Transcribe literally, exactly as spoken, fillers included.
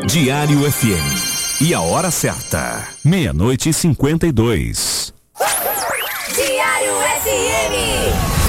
Diário F M. E a hora certa, meia-noite e cinquenta e dois. Diário F M.